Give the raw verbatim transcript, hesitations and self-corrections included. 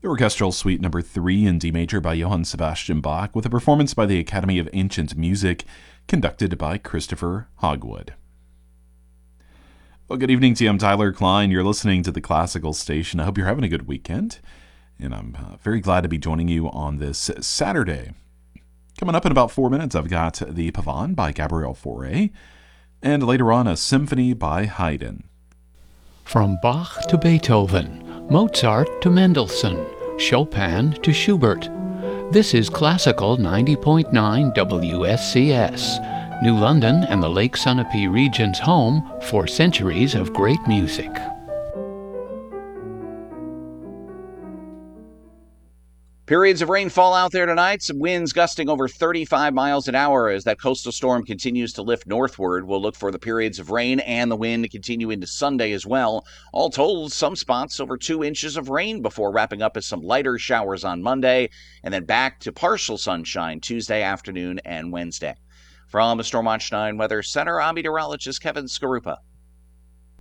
The Orchestral Suite Number three in D major by Johann Sebastian Bach, with a performance by the Academy of Ancient Music, conducted by Christopher Hogwood. Well, good evening to you. I'm Tyler Klein. You're listening to the Classical Station. I hope you're having a good weekend, and I'm uh, very glad to be joining you on this Saturday. Coming up in about four minutes, I've got the Pavane by Gabriel Fauré, and later on, a symphony by Haydn. From Bach to Beethoven, Mozart to Mendelssohn, Chopin to Schubert. This is Classical ninety point nine W S C S, New London and the Lake Sunapee region's home for centuries of great music. Periods of rainfall out there tonight. Some winds gusting over thirty-five miles an hour as that coastal storm continues to lift northward. We'll look for the periods of rain and the wind to continue into Sunday as well. All told, some spots over two inches of rain before wrapping up as some lighter showers on Monday, and then back to partial sunshine Tuesday afternoon and Wednesday. From the Storm Watch nine Weather Center, I'm meteorologist Kevin Skarupa.